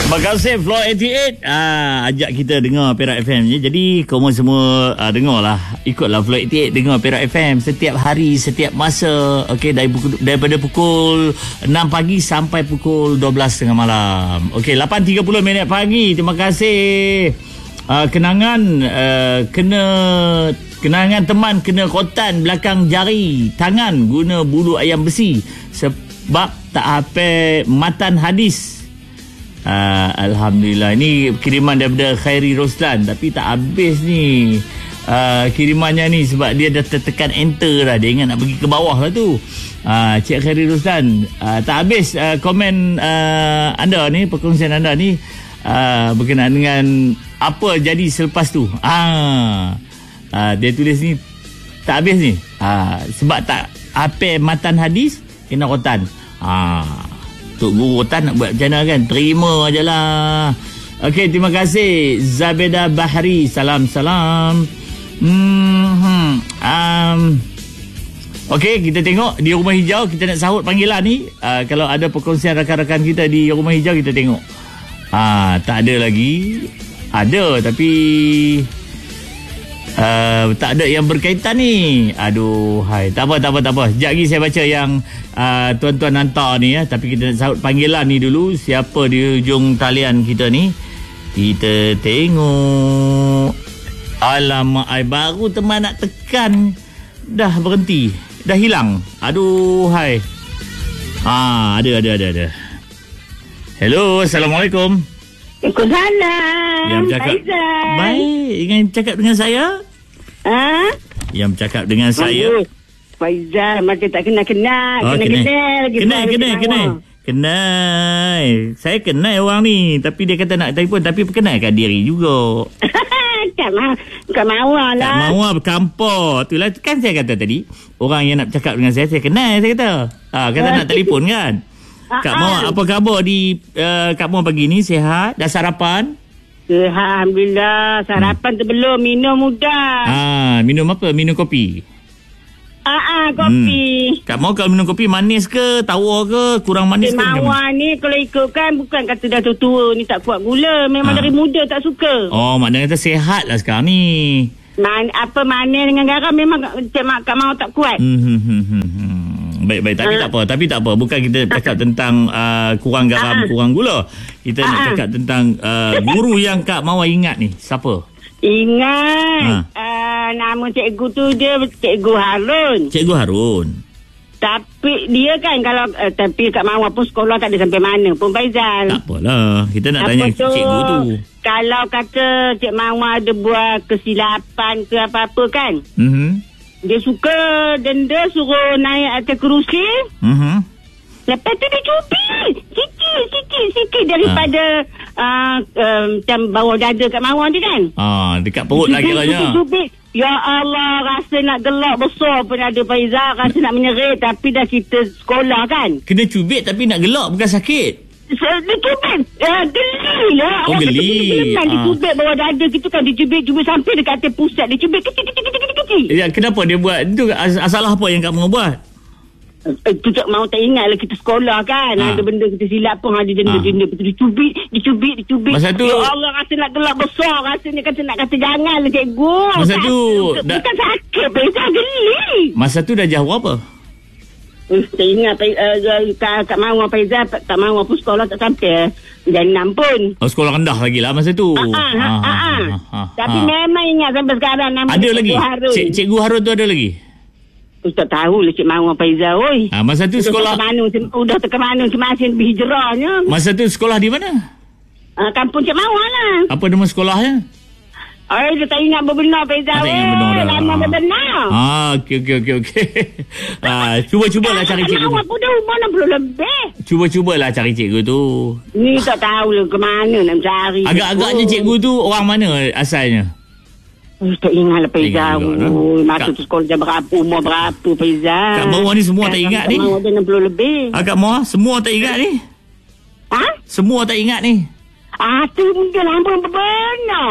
Terima kasih Floor 88 ajak kita dengar Perak FM je. Jadi korang semua dengarlah, ikutlah Floor 88, dengar Perak FM setiap hari, setiap masa. Okey, daripada pukul 6 pagi sampai pukul 12.30 malam. Okey, 8.30 pagi. Terima kasih. Kenangan teman kena rotan belakang jari tangan guna bulu ayam besi sebab tak hafal matan hadis. Alhamdulillah. Ini kiriman daripada Khairi Roslan, tapi tak habis ni kirimannya ni sebab dia dah tertekan enter dah. Dia ingat nak pergi ke bawah lah tu. Cik Khairi Roslan, tak habis komen anda ni, perkongsian anda ni berkenaan dengan apa jadi selepas tu. Dia tulis ni tak habis ni, sebab tak hafal matan hadis kena rotan. Tok Guru Rotan nak buat macam mana kan? Terima je lah. Okey, terima kasih Zabeda Bahri. Salam. Okey, kita tengok di Rumah Hijau. Kita nak sahut panggilan ni. Kalau ada perkongsian rakan-rakan kita di Rumah Hijau, kita tengok. Tak ada lagi. Ada, tapi tak ada yang berkaitan ni. Aduh, hai. Tak apa. Sekejap lagi saya baca yang tuan-tuan hantar ni ya. Tapi kita nak sahut panggilan ni dulu. Siapa di hujung talian kita ni? Kita tengok. Alamak, baru teman nak tekan dah berhenti. Dah hilang. Aduh, hai. Ada. Hello, Assalamualaikum. Waalaikumsalam. Yang bercakap baik. Ingin cakap dengan saya? Yang bercakap dengan saya. Faizal, macam tak kenal. Kenal. Saya kenal orang ni. Tapi dia kata nak telefon. Tapi perkenalkan diri juga. Kak Mawar lah. Kak Mawar berkampur. Itulah kan saya kata tadi. Orang yang nak bercakap dengan saya kenal, saya kata. Kata nak telefon kan. Kak Mawar, apa khabar di Kak Mawar pagi ni? Sihat? Dah sarapan? Alhamdulillah. Sarapan tu belum. Minum mudah. Minum apa? Minum kopi? Kopi. Kak Mawar kalau minum kopi manis ke? Tawar ke? Kurang manis ke? Kak Mawar ni kalau ikutkan bukan kata dah tua ni tak kuat gula. Memang dari muda tak suka. Oh, maknanya kata sihat lah sekarang ni. Apa manis dengan garam memang Kak Mawar tak kuat. Baik. Tapi tak apa. Bukan kita cakap tentang kurang garam, kurang gula. Kita nak cakap tentang guru yang Kak Mawar ingat ni. Siapa? Ingat. Nama cikgu tu dia Cikgu Harun. Cikgu Harun. Tapi dia kan kalau tapi Kak Mawar pun sekolah tak ada sampai mana pun, Faizal. Tak apalah. Kita nak tanya cikgu tu. Kalau kata Cik Mawar ada buat kesilapan ke apa-apa kan. Dia suka denda suruh naik atas kerusi. Lepas tu dia cubit sikit daripada macam bawah dada Kak Mawar ni kan. Dekat perut lah kiranya. Cubit. Ya Allah, rasa nak gelak besar pun ada, Faizal. Rasa nak menyerit. Tapi dah kita sekolah kan. Kena cubit tapi nak gelak, bukan sakit. Dia cubit. Geli lah. Geli. Dia cubit bawah dada gitu kan. Dia cubit sampai dekat atas pusat. Dia cubit kecil. Ya, kenapa dia buat itu? Asalah apa yang kamu buat? Itu tak mau tak ingat lah kita sekolah kan. Ada benda kita silap pun ada denda-denda. Dia cubit. Masa tu, ya Allah, rasa nak gelak besar. Rasanya nak kata jangan lah cikgu. Masa tu bukan sakit, Faizal, geli. Masa tu dah jauh apa? Tak ingat. Kak Mawar, Faizal, Kak Mawar pun sekolah tak sampai Jam 6 pun. Sekolah rendah lagi lah masa tu. Tapi memang ingat sampai sekarang nama ada lagi? Harun. Cikgu Harun tu ada lagi? Tak tahu lah Cik Mawar, Faizal. Masa tu sekolah udah ke mana masih berhijrahnya. Masa tu sekolah di mana? Kampung Cik Mawar lah. Apa nama sekolahnya? Dia tak ingat berbenar, Faizal. Lama berbenar. Okey. Cubalah cari cikgu. Mawar pun dah umur 60 lebih. Cubalah cari cikgu tu. Ni tak tahu lah ke mana nak cari. Agak-agaknya cikgu tu orang mana asalnya? Tak ingat lah, Faizal. Masa tu sekolah jam berapa, umur berapa, Faizal. Kat bawah ni semua tak ingat ni. Kat bawah dia 60 lebih. Kat bawah semua tak ingat ni. Semua tak ingat ni. Tu mungkin lama benar.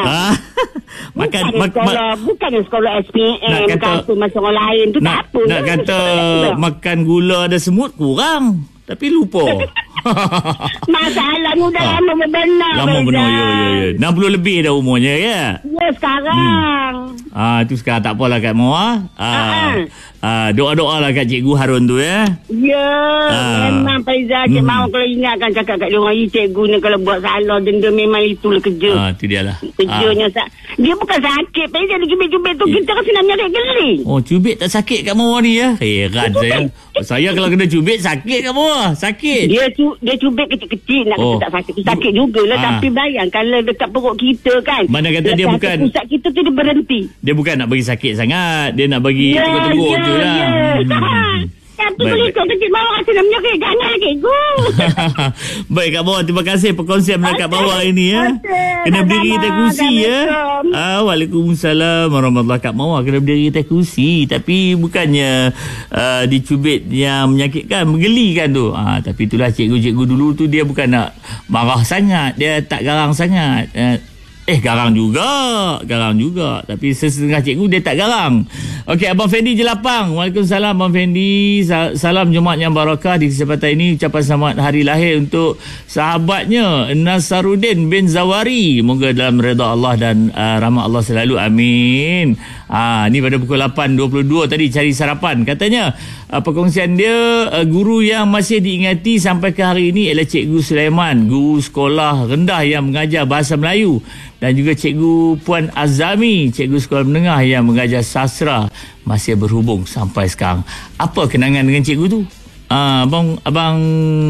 Bukan sekolah SPM, kampung macam orang lain tu tak apa. Nak kata makan gula ada semut kurang. Tapi lupa. Masalahnya dah lama benar. Lama benar, ya. 60 lebih dah umurnya, ya? Ya, sekarang. Tu sekarang tak apalah Kak Mawar. Doa-doa lah kat Cikgu Harun tu, ya? Ya, memang Faizal. Cik Mawar kalau ingatkan cakap kat dia orang, cikgu ni kalau buat salah, denda memang itulah kerja. Itu dia lah. Kerjanya dia bukan sakit. Faizal dia cubit-cubit tu, kita rasa nak nyarik geling. Oh, cubit tak sakit Kak Mawar ni, ya? Heran saya. Saya kalau kena cubit, sakit Kak Mawar. Sakit. Dia cubit kecil-kecil nak kata tak sakit. Sakit jugalah. Tapi bayang kalau dekat perut kita kan. Mana kata dia bukan. Pusat kita tu dia berhenti. Dia bukan nak bagi sakit sangat. Dia nak bagi teguk-teguk je lah. Tapi boleh ikut kecil bawah rasa nak menyokit. Jangan cikgu. Baik Kak Mawar, terima kasih perkongsian Kak Mawar ini, ya. Kena berdiri atas kursi, ya. Waalaikumsalam warahmatullahi. Kak Mawar kena berdiri atas kursi. Tapi bukannya dicubit yang menyakitkan, menggelikan tu. Tapi itulah cikgu-cikgu dulu tu, dia bukan nak marah sangat. Dia tak garang sangat. Garang juga. Tapi setengah cikgu dia tak garang. Okey, Abang Fendi Jelapang. Waalaikumsalam Abang Fendi. Salam Jumaat yang barakah. Di kesempatan ini ucapan selamat hari lahir untuk sahabatnya Nasaruddin bin Zawari. Moga dalam redha Allah dan rahmat Allah selalu. Amin. Ni pada pukul 8.22 tadi cari sarapan. Katanya perkongsian dia, guru yang masih diingati sampai ke hari ini ialah Cikgu Sulaiman, guru sekolah rendah yang mengajar bahasa Melayu, dan juga Cikgu Puan Azami, cikgu sekolah menengah yang mengajar sastra, masih berhubung sampai sekarang. Apa kenangan dengan cikgu tu? Abang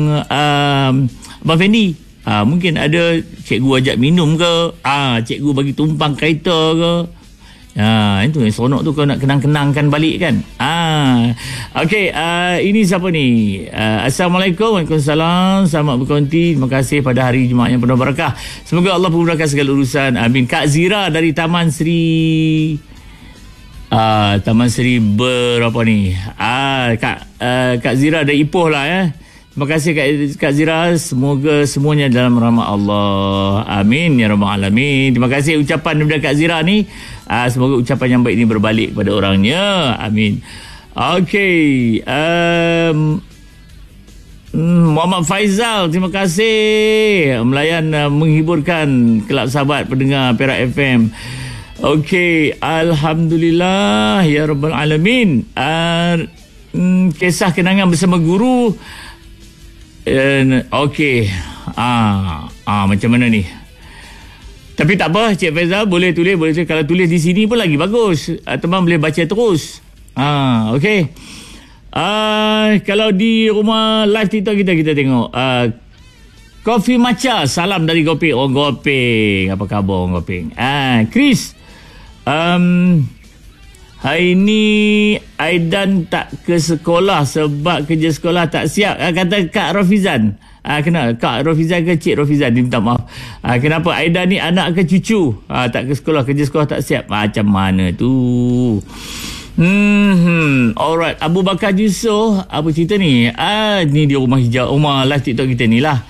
Fendi, mungkin ada cikgu ajak minum ke, cikgu bagi tumpang kereta ke. Itu yang seronok tu, kau nak kenang-kenangkan balik kan. Okey, ini siapa ni? Assalamualaikum. Waalaikumsalam. Selamat berkonti. Terima kasih pada hari Jumaat yang penuh barakah. Semoga Allah memudahkan segala urusan. Amin. Kak Zira dari Taman Sri berapa ni? Kak Zira dari Ipoh lah, ya. Terima kasih Kak Zira. Semoga semuanya dalam rahmat Allah. Amin ya rabbal alamin. Terima kasih ucapan daripada Kak Zira ni. Semoga ucapan yang baik ini berbalik kepada orangnya. Amin. Okey. Muhammad Faizal, terima kasih melayan menghiburkan kelab sahabat pendengar Perak FM. Okey, alhamdulillah ya rabbal alamin. Kisah kenangan bersama guru. Okey. Macam mana ni? Tapi tak apa, Cik Faizal boleh tulis. Kalau tulis di sini pun lagi bagus. Teman boleh baca terus. Okey. Kalau di rumah live TikTok kita tengok. Kopi Macha, salam dari Gopeng. Oh, Gopeng. Apa khabar orang Gopeng? Chris. Hari ni Aidan tak ke sekolah sebab kerja sekolah tak siap. Kata Kak Rafizan. Kenapa? Kak Rafizan ke Cik Rafizan? Dia minta maaf. Kenapa Aidan ni anak ke cucu? Tak ke sekolah, kerja sekolah tak siap. Macam mana tu? Alright. Abu Bakar Yusof, apa cerita ni? Ni dia rumah hijau, rumah live TikTok kita ni lah.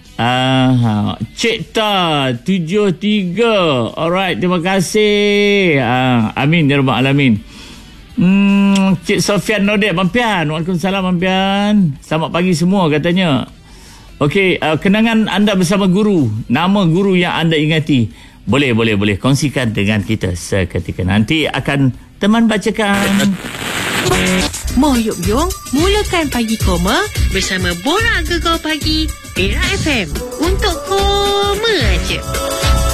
Cik Ta 73. Alright, terima kasih. Amin ya rabbal alamin. Cik Sofian Nodet, Mampian. Waalaikumsalam Mampian. Selamat pagi semua katanya. Okey, kenangan anda bersama guru, nama guru yang anda ingati. Boleh kongsikan dengan kita seketika. Nanti akan teman bacakan. Mohyuk Yung, mulakan pagi koma bersama Borak Gegar Pagi Perak FM. Untuk koma aja.